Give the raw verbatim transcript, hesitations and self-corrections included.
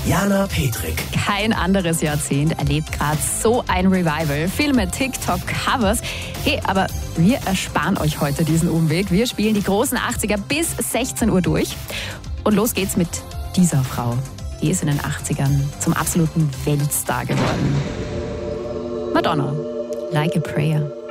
Jana Petrik. Kein anderes Jahrzehnt erlebt gerade so ein Revival. Filme, TikTok-Covers. Hey, aber wir ersparen euch heute diesen Umweg. Wir spielen die großen achtziger bis sechzehn Uhr durch. Und los geht's mit dieser Frau. Die ist in den achtzigern zum absoluten Weltstar geworden. Madonna, Like a Prayer.